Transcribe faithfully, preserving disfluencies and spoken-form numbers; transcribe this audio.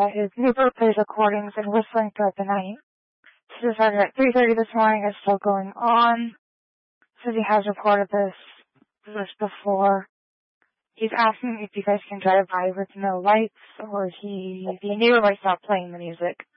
that his neighbor plays recordings and whistling throughout the night. This started at three thirty this morning. It's still going on. Says he has reported this, this before. He's asking if you guys can drive by with no lights, or he, the neighbor might stop playing the music.